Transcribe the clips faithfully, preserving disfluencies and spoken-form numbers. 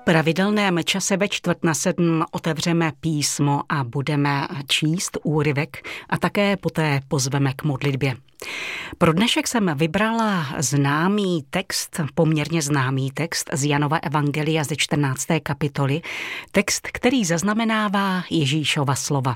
pravidelném čase ve čtvrt na sedm otevřeme písmo a budeme číst úryvek a také poté pozveme k modlitbě. Pro dnešek jsem vybrala známý text, poměrně známý text z Janova evangelia ze čtrnácté kapitoly, text, který zaznamenává Ježíšova slova.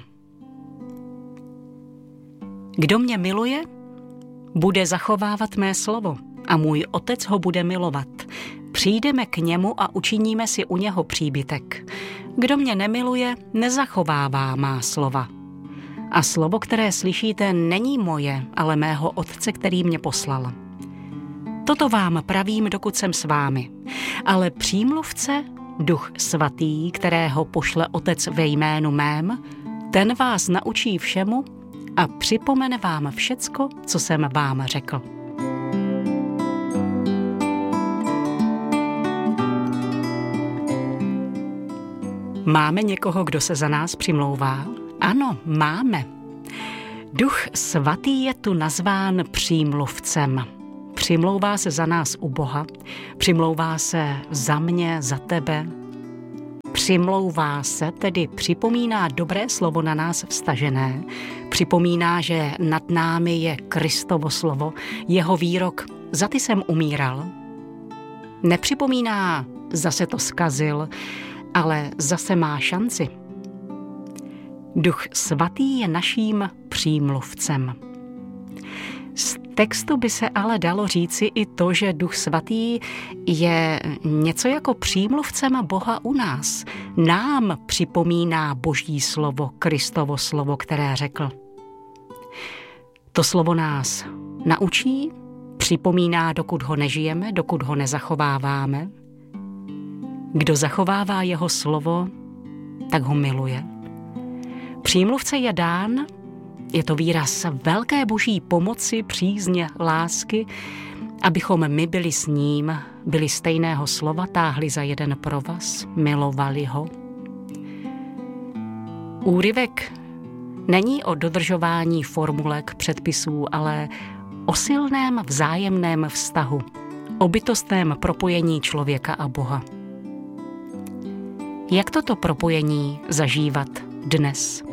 Kdo mě miluje, bude zachovávat mé slovo a můj otec ho bude milovat. Přijdeme k němu a učiníme si u něho příbytek. Kdo mě nemiluje, nezachovává má slova. A slovo, které slyšíte, není moje, ale mého otce, který mě poslal. Toto vám pravím, dokud jsem s vámi. Ale přímluvce, Duch Svatý, kterého pošle otec ve jménu mém, ten vás naučí všemu a připomene vám všecko, co jsem vám řekl. Máme někoho, kdo se za nás přimlouvá? Ano, máme. Duch Svatý je tu nazván přímluvcem. Přimlouvá se za nás u Boha, přimlouvá se za mě, za tebe. Přimlouvá se, tedy připomíná dobré slovo na nás vztažené, připomíná, že nad námi je Kristovo slovo, jeho výrok, za ty jsem umíral. Nepřipomíná, zase to zkazil, ale zase má šanci. Duch Svatý je naším přímluvcem. Z textu by se ale dalo říci i to, že Duch Svatý je něco jako přímluvcem Boha u nás. Nám připomíná Boží slovo, Kristovo slovo, které řekl. To slovo nás naučí, připomíná, dokud ho nežijeme, dokud ho nezachováváme. Kdo zachovává jeho slovo, tak ho miluje. Přímluvce je dán, je to výraz velké boží pomoci, přízně, lásky, abychom my byli s ním, byli stejného slova, táhli za jeden provaz, milovali ho. Úryvek není o dodržování formulek, předpisů, ale o silném vzájemném vztahu, o bytostném propojení člověka a Boha. Jak toto propojení zažívat dnes?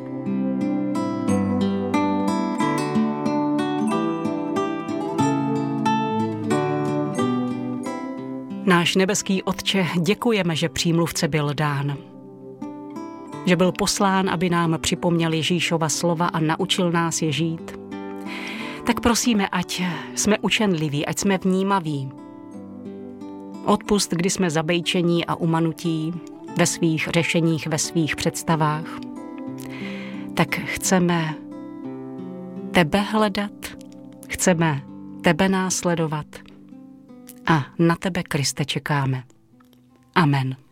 Náš nebeský Otče, děkujeme, že přímluvce byl dán. Že byl poslán, aby nám připomněl Ježíšova slova a naučil nás je žít. Tak prosíme, ať jsme učenliví, ať jsme vnímaví. Odpusť, kdy jsme zabejčení a umanutí ve svých řešeních, ve svých představách. Tak chceme tebe hledat, chceme tebe následovat a na tebe, Kriste, čekáme. Amen.